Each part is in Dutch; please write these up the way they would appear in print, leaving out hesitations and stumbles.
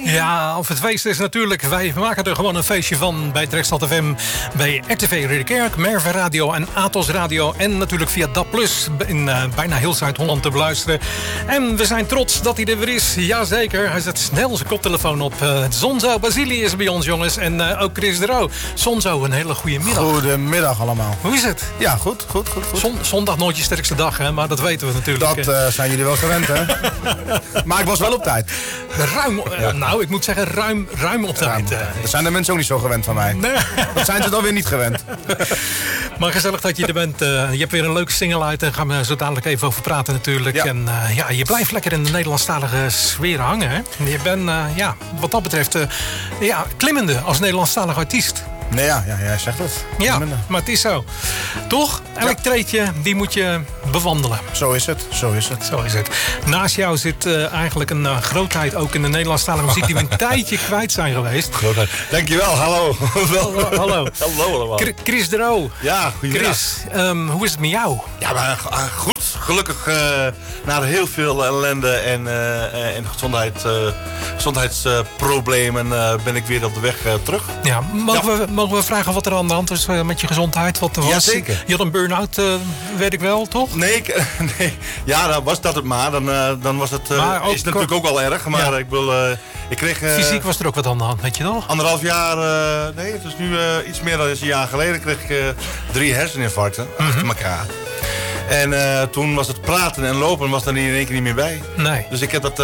Ja, of het feest is natuurlijk. Wij maken er gewoon een feestje van bij Trekstad FM, bij RTV Ridderkerk, Merve Radio en Atos Radio. En natuurlijk via DAB+ in bijna heel Zuid-Holland te beluisteren. En we zijn trots dat hij er weer is. Jazeker, hij zet snel zijn koptelefoon op. Sonzo Basili is bij ons, jongens. En ook Chris de Roo. Sonzo, een hele goede middag. Goedemiddag allemaal. Hoe is het? Ja, goed. Zondag nooit je sterkste dag, hè? Maar dat weten we natuurlijk. Dat zijn jullie wel gewend, hè? Maar ik was wel op tijd. Ruim, nou, ik moet zeggen ruim op tijd. Dat zijn de mensen ook niet zo gewend van mij. Nee. Dat zijn ze dan weer niet gewend. Maar gezellig dat je er bent. Je hebt weer een leuke single uit. Daar gaan we zo dadelijk even over praten natuurlijk. Ja. En je blijft lekker in de Nederlandstalige sfeer hangen. Hè? Je bent wat dat betreft klimmende als Nederlandstalig artiest. Nee, jij zegt het. Ja, maar het is zo. Toch? Elk treedje, die moet je bewandelen. Zo is het. Zo is het. Naast jou zit eigenlijk een grootheid ook in de Nederlandstalige muziek die we een tijdje kwijt zijn geweest. Grootheid. Dankjewel, hallo. Hallo. Hallo allemaal. Chris de Roo. Ja, goedemiddag. Chris, hoe is het met jou? Ja, maar goed. Gelukkig na heel veel ellende en gezondheidsproblemen ben ik weer op de weg terug. Ja, mogen we vragen wat er aan de hand is met je gezondheid? Wat er was? Ja, zeker. Je had een burn-out, weet ik wel, toch? Nee. Ja, dan was dat het maar. Dan was het, is het natuurlijk ook wel erg. Maar ik kreeg... Fysiek was er ook wat aan de hand, weet je toch? 1,5 jaar, nee, het is nu iets meer dan een jaar geleden, kreeg ik 3 herseninfarcten achter elkaar. En toen was het praten en lopen was er in één keer niet meer bij. Nee. Dus ik heb dat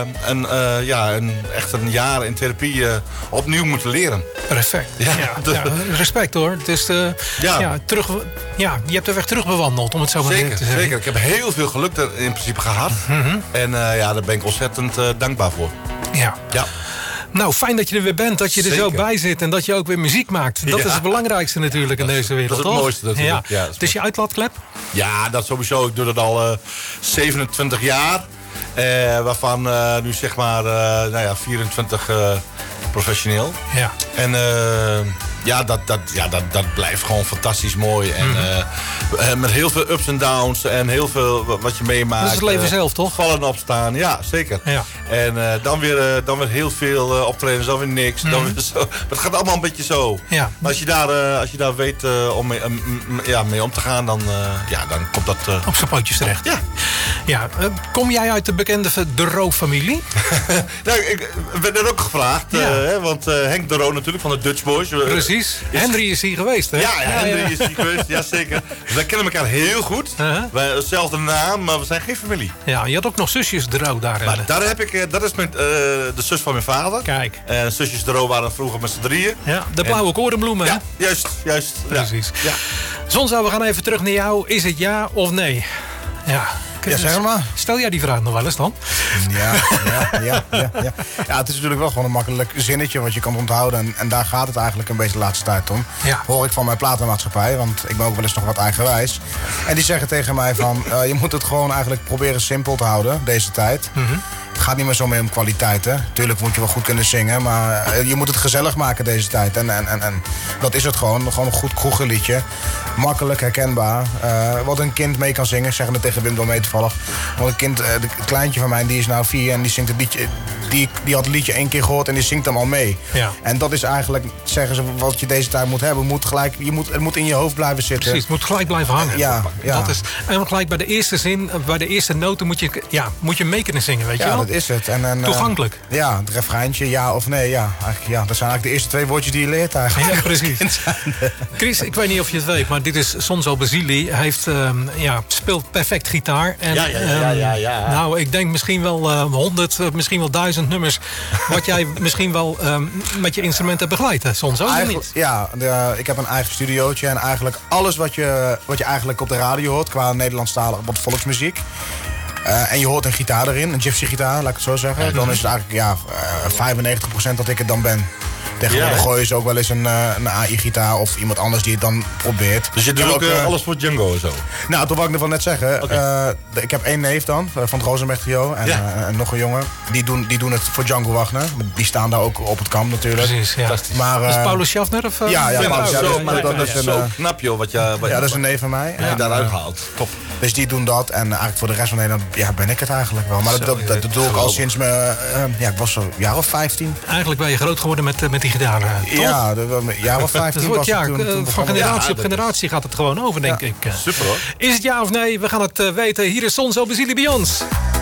echt een jaar in therapie opnieuw moeten leren. Respect. Ja, respect hoor. Het is je hebt de weg terug bewandeld, om het zo maar te zeggen. Zeker. Ik heb heel veel geluk in principe gehad. En daar ben ik ontzettend dankbaar voor. Ja. Nou, fijn dat je er weer bent, dat je er zo bij zit en dat je ook weer muziek maakt. Dat is het belangrijkste natuurlijk in deze wereld, toch? Dat is het mooiste natuurlijk. Ja. Het is je uitlaatklep? Ja, dat sowieso. Ik doe dat al 27 jaar. Waarvan nu zeg maar 24 professioneel. Ja. En dat blijft gewoon fantastisch mooi. En met heel veel ups en downs en heel veel wat je meemaakt. Dat is het leven zelf, toch? Vallen en opstaan, ja, zeker. Ja. En dan weer heel veel optredens, dan weer niks. Dan weer zo. Het gaat allemaal een beetje zo. Ja. Maar als je daar weet om mee om te gaan, dan komt dat... op zijn pootjes terecht. Ja. Kom jij uit de bekende De Roo-familie? Nou, ik werd net ook gevraagd. Want Henk De Roo natuurlijk, van de Dutch Boys. Precies. Henry is hier geweest, hè? Ja, Henry is hier geweest, ja zeker. Dus wij kennen elkaar heel goed. Wij hebben dezelfde naam, maar we zijn geen familie. Ja, je had ook nog zusjes De Roo daar. Maar daar heb ik, dat is de zus van mijn vader. Kijk. En zusjes De Roo waren vroeger met z'n drieën. Ja, de blauwe korenbloemen, hè? Ja, juist. Precies. Ja. Sonzo, we gaan even terug naar jou. Is het ja of nee? Ja, zeg maar. Stel jij die vraag nog wel eens dan? Ja. Ja, het is natuurlijk wel gewoon een makkelijk zinnetje wat je kan onthouden. En daar gaat het eigenlijk een beetje de laatste tijd om. Ja. Hoor ik van mijn platenmaatschappij, want ik ben ook wel eens nog wat eigenwijs. En die zeggen tegen mij van, je moet het gewoon eigenlijk proberen simpel te houden, deze tijd. Het gaat niet meer zo meer om kwaliteit, hè. Tuurlijk moet je wel goed kunnen zingen, maar je moet het gezellig maken deze tijd. En dat is het gewoon. Gewoon een goed kroegenliedje. Makkelijk, herkenbaar. Wat een kind mee kan zingen. Zeggen het tegen Wim door mee toevallig. Want een kind, het kleintje van mij, die is nou 4 en die zingt het liedje. Die had het liedje 1 keer gehoord en die zingt hem al mee. Ja. En dat is eigenlijk, zeggen ze, wat je deze tijd moet hebben. Het moet in je hoofd blijven zitten. Precies, het moet gelijk blijven hangen. Ja. Dat is, en gelijk bij de eerste zin, bij de eerste noten moet je mee kunnen zingen, weet je wel? Ja, dat is het. En toegankelijk. Het refreintje, ja of nee. Ja, dat zijn eigenlijk de eerste 2 woordjes die je leert eigenlijk. Ja, precies. Chris, ik weet niet of je het weet, maar dit is Sonzo Basili. Hij speelt perfect gitaar. En, ja. Nou, ik denk misschien wel 100, misschien wel 1000 nummers. Wat jij misschien wel met je instrument hebt begeleid, hè, Sonzo? Ja, ik heb een eigen studiootje. En eigenlijk alles wat je eigenlijk op de radio hoort, qua Nederlandstalige wat volksmuziek. En je hoort een gitaar erin, een gypsy gitaar, laat ik het zo zeggen. Dan is het eigenlijk 95% dat ik het dan ben. Tegenwoordig gooien ze ook wel eens een AI-gitaar of iemand anders die het dan probeert. Dus je doet ook alles voor Django en zo? Nou, toen wou ik ervan net zeggen. Ik heb 1 neef dan, van het Rosenberg Trio. En nog een jongen. Die doen het voor Django Wagner. Die staan daar ook op het kamp natuurlijk. Precies, ja. Maar, is Paulus Schaffner? Of, dat is zo knap joh. Dat is een neef van mij. En daaruit haalt. Top. Dus die doen dat. En eigenlijk voor de rest van Nederland ben ik het eigenlijk wel. Maar dat doe ik al sinds ik was zo'n jaar of 15. Eigenlijk ben je groot geworden met die gitaar. Ja, een jaar of 15 was het toen. Van generatie op generatie gaat het gewoon over, denk ik. Super hoor. Is het ja of nee? We gaan het weten. Hier is Sonzo Basile bij ons.